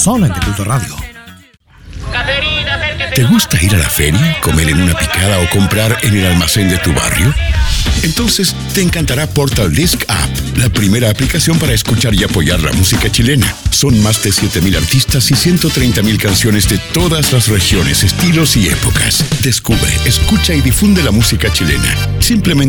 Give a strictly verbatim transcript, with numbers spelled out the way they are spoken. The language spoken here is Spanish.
solo en De Culto Radio. ¿Te gusta ir a la feria, comer en una picada o comprar en el almacén de tu barrio? Entonces te encantará Portal Disc App, la primera aplicación para escuchar y apoyar la música chilena. Son más de siete mil artistas y ciento treinta mil canciones de todas las regiones, estilos y épocas. Descubre, escucha y difunde la música chilena. Simplemente